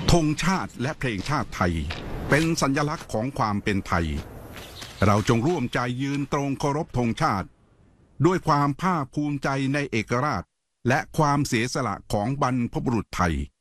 ธงชาติและเพลงชาติไทยเป็นสัญลักษณ์ของความเป็นไทยเราจงร่วมใจยืนตรงเคารพธงชาติด้วยความภาคภูมิใจในเอกราชและความเสียสละของบรรพบุรุษไทย